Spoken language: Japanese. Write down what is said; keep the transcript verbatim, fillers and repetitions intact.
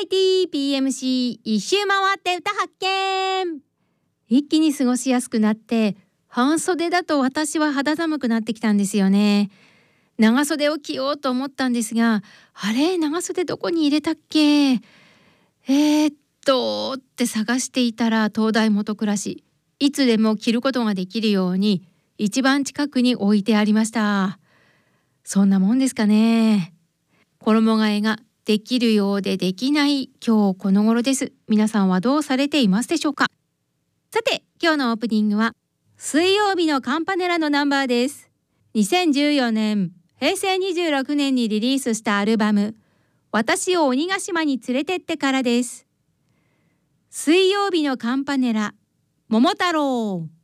イティー ピーエムシー 一周回って歌発見。一気に過ごしやすくなって半袖だと私は肌寒くなってきたんですよね。長袖を着ようと思ったんですが、あれ長袖どこに入れたっけ、えー、っとって探していたら東大元暮らし、いつでも着ることができるように一番近くに置いてありました。そんなもんですかね。衣替えができるようでできない今日この頃です。皆さんはどうされていますでしょうか。さて今日のオープニングは水曜日のカンパネラのナンバーです。にせんじゅうよねんへいせいにじゅうろくねんにリリースしたアルバム私を鬼ヶ島に連れてってからです。水曜日のカンパネラ桃太郎。